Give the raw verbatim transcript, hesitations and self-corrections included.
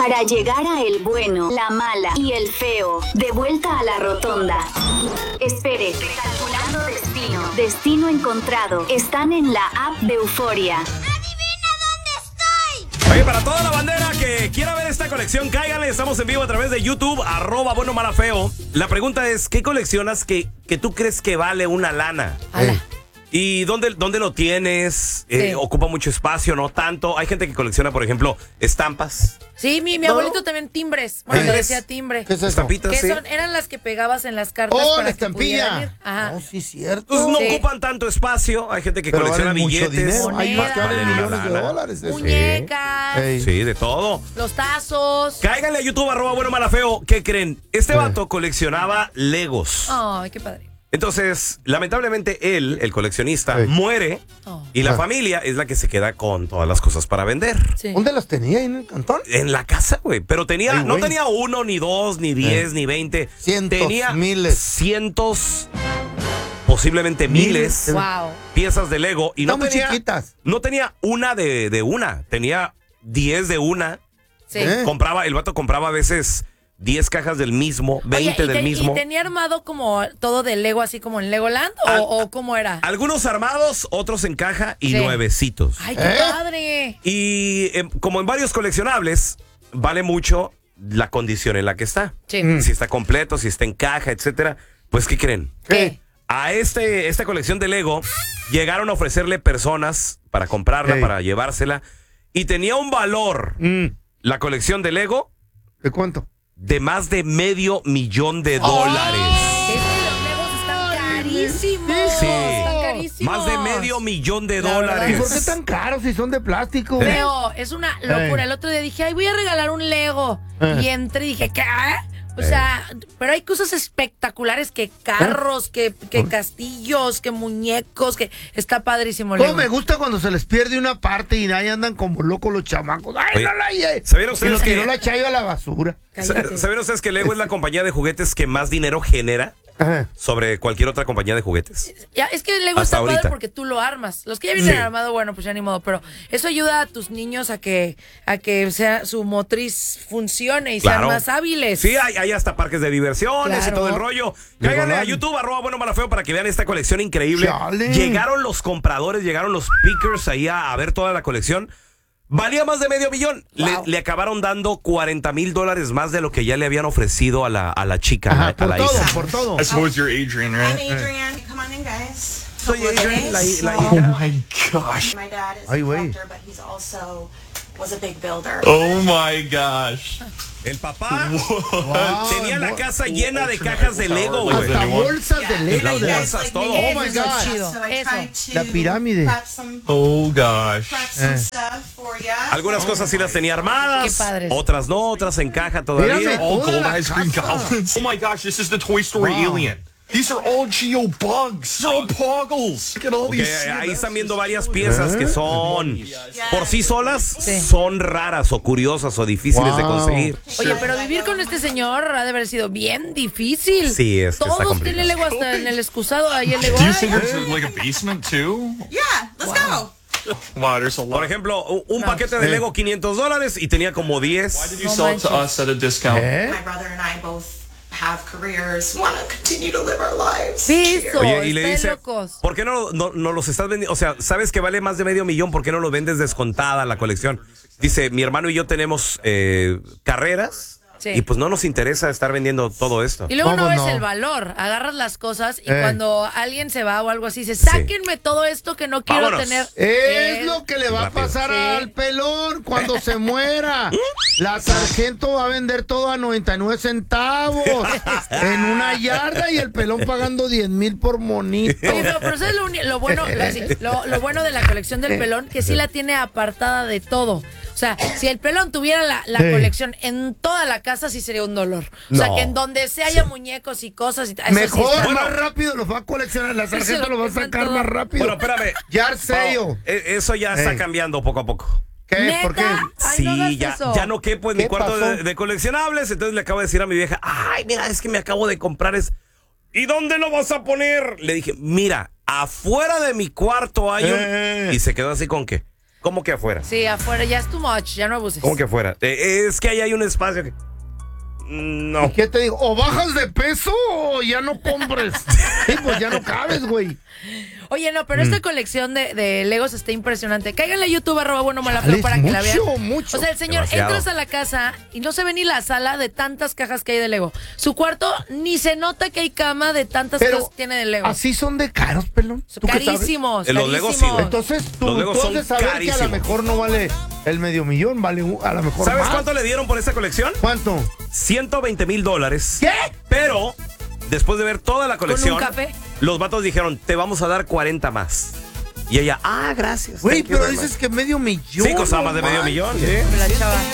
Para llegar a el bueno, la mala y el feo, de vuelta a la rotonda. Espere, calculando destino. Destino encontrado. Están en la app de Euforia. ¡Adivina dónde estoy! Oye, para toda la bandera que quiera ver esta colección, cáiganle. Estamos en vivo a través de YouTube, arroba bueno, mala, feo. La pregunta es, ¿qué coleccionas que, que tú crees que vale una lana? Ala. ¿Y dónde, dónde lo tienes? Sí. Eh, ¿Ocupa mucho espacio? ¿No tanto? Hay gente que colecciona, por ejemplo, estampas. Sí, mi, mi ¿No? abuelito también timbres. Bueno, le ¿Timbres? decía timbre. ¿Qué es eso? Estampitas, Que sí. son, eran las que pegabas en las cartas ¡Oh, para la que pudieran ir. estampilla! Ajá. No, sí, cierto. Entonces no Sí. ocupan tanto espacio. Hay gente que Pero colecciona valen mucho billetes. dinero. Hay más que valen Valen una millones de lana. dólares. eso. Muñecas, Ey. Sí, de todo. los tazos. Cáiganle a YouTube, arroba bueno, mala, feo. ¿Qué creen? Este Eh. vato coleccionaba Legos. Ay, qué padre. Entonces, lamentablemente, él, el coleccionista, Ey. muere Oh. y la Ah. familia es la que se queda con todas las cosas para vender. Sí. ¿Dónde las tenía? ¿En el cantón? En la casa, güey. Pero tenía, Ay, no güey. tenía uno, ni dos, ni diez, ni veinte. Cientos, tenía miles. cientos, posiblemente miles, Wow. piezas de Lego. Y no Están muy tenía, chiquitas. no tenía una de, de una. Tenía diez de una. Sí. ¿Eh? Compraba, el vato compraba a veces diez cajas del mismo, veinte Oye, ¿y del te- mismo. ¿Y tenía armado como todo de Lego, así como en Legoland? ¿O, Al- o cómo era? Algunos armados, otros en caja y Sí. nuevecitos. ¡Ay, qué ¿Eh? padre! Y eh, como en varios coleccionables, vale mucho la condición en la que está. Sí. Mm. Si está completo, si está en caja, etcétera. Pues, ¿qué creen? ¿Qué? A este, esta colección de Lego llegaron a ofrecerle personas para comprarla, Ey. para llevársela. Y tenía un valor, Mm. la colección de Lego, ¿De cuánto? de más de medio millón de dólares. Es que los Legos están carísimos. Sí. Están carísimos. Más de medio millón de La verdad. dólares. ¿Y por qué tan caros si son de plástico? Leo, es una locura. Ey. El otro día dije, ay, voy a regalar un Lego. Eh. Y entré y dije, ¿qué? O sea, pero hay cosas espectaculares, que carros, que, que castillos, que muñecos, que está padrísimo, ¿Cómo Lego. me gusta cuando se les pierde una parte y ahí andan como locos los chamacos? ¡Ay, Oye, no la hallé! ¿sabieron Y ustedes los que- tiró la chayo a la basura. Cállate. ¿Saben ustedes que Lego es la compañía de juguetes que más dinero genera Ajá. sobre cualquier otra compañía de juguetes? Ya, es que Lego Hasta está padre ahorita. porque tú lo armas. Los que ya vienen Sí. armados, bueno, pues ya ni modo. Pero eso ayuda a tus niños a que a que sea su motriz funcione y sean Claro. más hábiles. Sí, hay, hay hasta parques de diversiones Claro. y todo el rollo. Cáiganle a Legoland. YouTube, arroba bueno, mala, feo, para que vean esta colección increíble. Chale. Llegaron los compradores, llegaron los pickers ahí a, a ver toda la colección. Valía más de medio millón. Le, Wow. le acabaron dando cuarenta mil dólares más de lo que ya le habían ofrecido a la, a la chica, Ajá, a, a por la todo, hija. por todo. I suppose you're Adrian, I'm right? Adrian. Come on in, guys. Soy Adrian, la, la Oh hija. my gosh. My dad is Ay, a güey. collector, but he's also was a big builder. Oh my gosh. El papá Wow, tenía la mo- casa llena de cajas de Lego, güey. Hasta bolsas de Lego. Las de- bolsas, todo. Oh my Eso es God. chido. So I Eso. tried to La pirámide. prep some, Oh gosh. prep some Eh. stuff for ya. Algunas cosas sí las tenía armadas, Qué padres. otras no, otras en caja todavía. Mírame. All Toda gold la ice cream casa. goblins. Oh my gosh, this is the Toy Story Wow. alien. These are all Geo bugs. They're all poggles. Look at all Ok, these. ahí están viendo varias piezas ¿Eh? que son por sí solas, son raras o curiosas o difíciles de Wow. conseguir. Oye, pero vivir con este señor ha de haber sido bien difícil. Sí, es que está Todos complicado. tienen Lego hasta en el excusado. Ahí el Lego. Do you Ay, think there's like a basement too? Yeah, let's go. Wow, there's a lot. Por ejemplo, un, un No. paquete de Lego quinientos dólares y tenía como Why diez. did you No sell it to manches. us at a discount? ¿Eh? My brother and I both have careers, want to continue to live our lives. Eso, Oye, y le están dice, locos. ¿por qué no, no, no los estás vendiendo? O sea, sabes que vale más de medio millón, ¿por qué no lo vendes descontada la colección? Dice, mi hermano y yo tenemos eh, carreras. Sí. Y pues no nos interesa estar vendiendo todo esto. Y luego no ¿Cómo ves no? el valor. Agarras las cosas y Eh. cuando alguien se va o algo así, dice, sáquenme todo esto que no quiero Vámonos. tener. Es Eh, lo que le va Rápido. a pasar Sí. al pelón cuando se muera. La sargento va a vender todo a noventa y nueve centavos en una yarda y el pelón pagando diez mil por monito. Oye, pero, pero ¿sabes lo, uni- lo bueno, lo, así, lo- lo bueno de la colección del pelón? Que sí la tiene apartada de todo. O sea, si el pelón tuviera la, la Sí. colección en toda la casa, sí sería un dolor. O sea, No. que en donde se haya muñecos y cosas. Y, eso sí Mejor, está- más rápido los va a coleccionar. La sargento lo lo va a que sacar faltó. más rápido. Bueno, espérame. Ya sello. Pao, e- eso ya está Ey. cambiando poco a poco. ¿Qué? ¿Neta? ¿Por qué? Ay, Sí, no hagas ya, eso. ya no quepo en mi ¿Qué cuarto pasó? de, de coleccionables. Entonces le acabo de decir a mi vieja, ay, mira, es que me acabo de comprar es. ¿Y dónde lo vas a poner? Le dije, mira, afuera de mi cuarto hay un. Eh. Y se quedó así con qué. ¿Cómo que afuera? Sí, afuera ya es too much, ya no abuses. ¿Cómo que afuera? Eh, es que ahí hay un espacio que... No. ¿Y qué te digo? O bajas de peso o ya no compres. Sí, pues ya no cabes, güey. Oye, no, pero Mm. esta colección de, de Legos está impresionante. Cáiganle a YouTube, arroba bueno mala Chale, feo para es que la vean. mucho, mucho. O sea, el señor, Demasiado. entras a la casa y no se ve ni la sala de tantas cajas que hay de Lego. Su cuarto ni se nota que hay cama de tantas Pero cosas que tiene de Lego. así son de caros, pelón. ¿Tú qué sabes? Carísimos, Eh, los Legos sí, carísimos. güey. Entonces tú, Los Legos tú has son de saber que a carísimos. lo mejor no vale el medio millón, vale un- a lo mejor ¿Sabes más. cuánto le dieron por esta colección? ¿Cuánto? ciento veinte mil dólares. ¿Qué? Pero, después de ver toda la colección, un café? los vatos dijeron, te vamos a dar cuarenta más. Y ella, ah, gracias. Güey, thank you pero very dices much". que medio millón. Sí, costaba no más de medio manches. millón, sí. La chava.